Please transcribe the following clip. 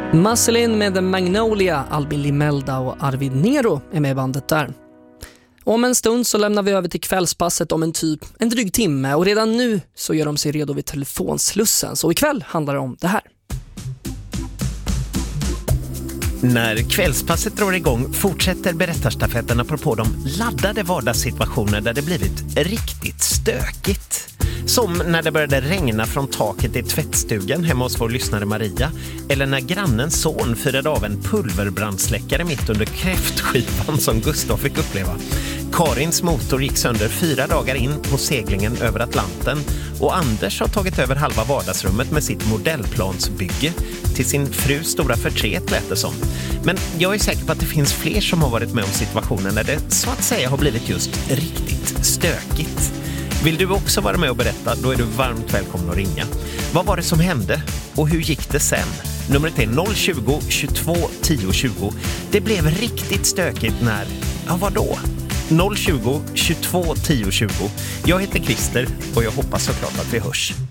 Marceline med Magnolia, Albin Limelda och Arvid Nero är med i bandet där. Om en stund så lämnar vi över till kvällspasset om en dryg timme, och redan nu så gör de sig redo vid telefonslussen. Så ikväll handlar det om det här. När kvällspasset drar igång fortsätter berättarstafetterna på de laddade vardagssituationer där det blivit riktigt stökigt. Som när det började regna från taket i tvättstugan hemma hos vår lyssnare Maria, eller när grannens son firade av en pulverbrandsläckare mitt under kräftskivan som Gustav fick uppleva. Karins motor gick sönder 4 dagar in på seglingen över Atlanten, och Anders har tagit över halva vardagsrummet med sitt modellplansbygge till sin frus stora förtret, lät det som. Men jag är säker på att det finns fler som har varit med om situationen när det så att säga har blivit just riktigt stökigt. Vill du också vara med och berätta, då är du varmt välkommen att ringa. Vad var det som hände och hur gick det sen? Numret är 020 22 10 20. Det blev riktigt stökigt när, ja vadå? 020 22 10 20. Jag heter Christer och jag hoppas såklart att vi hörs.